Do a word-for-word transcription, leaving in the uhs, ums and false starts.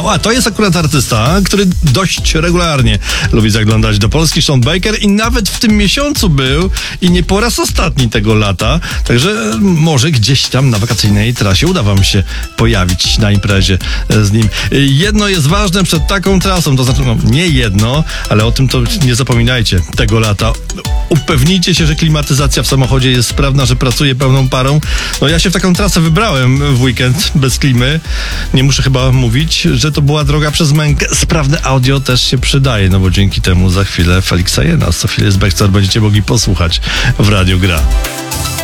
O, a to jest akurat artysta, który dość regularnie lubi zaglądać do Polski, Sean Baker, i nawet w tym miesiącu był i nie po raz ostatni tego lata, także może gdzieś tam na wakacyjnej trasie uda wam się pojawić na imprezie z nim. Jedno jest ważne przed taką trasą, to znaczy no, nie jedno, ale o tym to nie zapominajcie tego lata. Upewnijcie się, że klimatyzacja w samochodzie jest sprawna, że pracuje pełną parą. No ja się w taką trasę wybrałem w weekend bez klimy. Nie muszę chyba mówić, że to była droga przez mękę. Sprawne audio też się przydaje, no bo dzięki temu za chwilę Felixa Jena z Sofii Bextor będziecie mogli posłuchać w Radiu Gra.